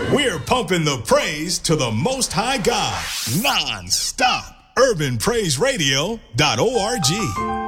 We're pumping the praise to the Most High God, non-stop. UrbanPraiseRadio.org.